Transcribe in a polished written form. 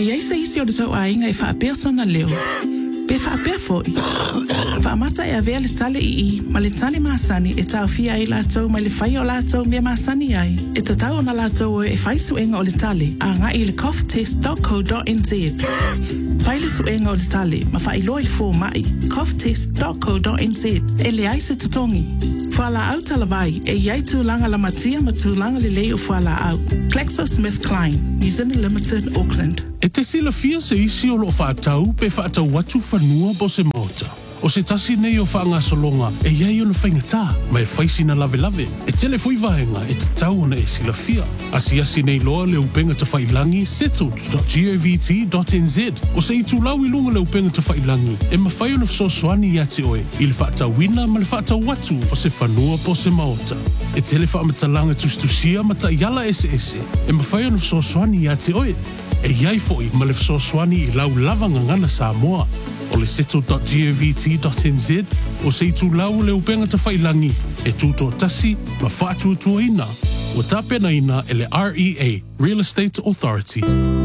E ai se isi o le tau ainga e whaapea sona leo. Pe whaapea foi. Whaamata e avea le tale I, ma le tale maasani e tau fia ai lātou mai le whai o lātou mea maasani ai. E ta tau na lātou e whaisuenga o le tale, a ngā I le coughtest.co.nz. Pai le suenga o le tale, ma whailoi le fō mai, coughtest.co.nz. E le ai se tatongi. Whala au talavai, e iai tūlanga la matia ma tūlanga le lei o whala au. GlaxoSmithKline, New Zealand Limited, Auckland. E te sila fia se isi o loo whaatau, pe whaatau watu whanua po se mota. O se tasi nei o whaanga solonga, e iai o na whaingatā, ma e whaisi na lave lave. E tele fui vahenga, e te tau ona e sila fia. Asi nei loa le upenga te whailangi, settled.govt.nz. O se itu lau ilunga le upenga te whailangi, e mawhai ona whasosoani ia te oe, I le whaatau wina ma le whaatau watu o se whanua po se maota. E tele whaamatalanga tustusia ma ta iala ese, e mawhai ona whasosoani ia te oe. E iai foi ma le whasosoani I lau lavanga ngana Samoa. O le settle.govt.nz o se itu lau le upenga te whailangi e tūto tasi ma whātuatua ina o tāpena ina e le REA, Real Estate Authority.